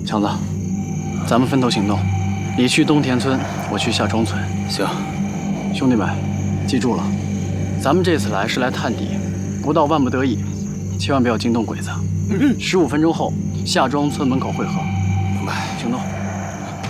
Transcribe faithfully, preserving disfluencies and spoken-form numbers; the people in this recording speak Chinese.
强子，咱们分头行动，你去东田村，我去夏庄村。 行， 兄弟们，记住了，咱们这次来是来探底，不到万不得已，千万不要惊动鬼子。嗯，十五分钟后，夏庄村门口汇合。 明白。 行动。